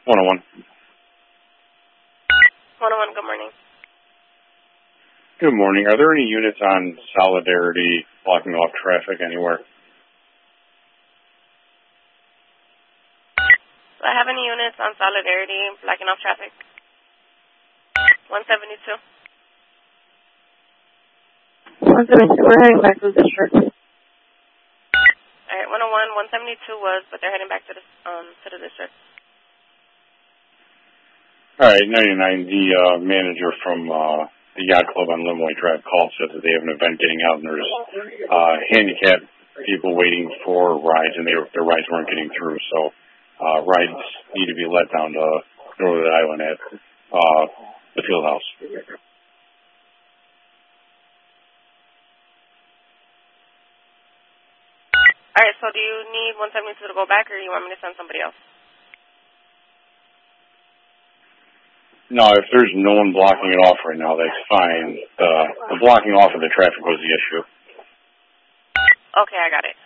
101. 101, good morning. Good morning. Are there any units on Solidarity blocking off traffic anywhere? Do I have any units on Solidarity blocking off traffic? 172. 172, we're heading back to the district. All right, 101, 172 was, but they're heading back to the district. All right, 99. The manager from the Yacht Club on Limway Drive called, said that they have an event getting out, and there's handicapped people waiting for rides, and their rides weren't getting through. So rides need to be let down to Northern Island at the field house. All right, so do you need 172 to go back, or you want me to send somebody else? No, if there's no one blocking it off right now, that's fine. The blocking off of the traffic was the issue. Okay, I got it.